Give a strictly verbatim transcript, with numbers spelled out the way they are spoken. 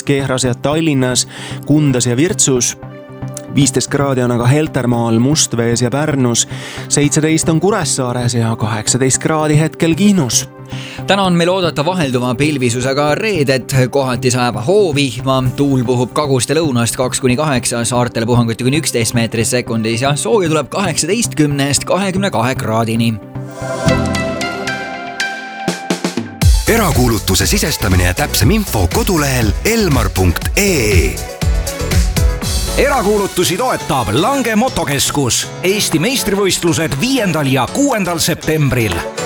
Kehras ja Tallinnas, Kundas ja Virtsus. viisteist kraadi on aga Heltermaal, Mustvees ja Pärnus, seitseteist on Kuressaares ja kaheksateist kraadi hetkel Kihnus. Täna on meil oodata vahelduva pilvisusega reedet, kohati sajab hoovihma, tuul puhub kagust ja lõunast kaks kuni kaheksa, saartele puhanguti kuni üksteist meetrit sekundis ja sooja tuleb kaheksateistkümnest kahekümne kahe kraadini. Erakuulutuse sisestamine ja täpsem info kodulehel elmar punkt ee. Erakuulutusi toetab Lange Motokeskus. Eesti meistrivõistlused viiendal ja kuuendal septembril.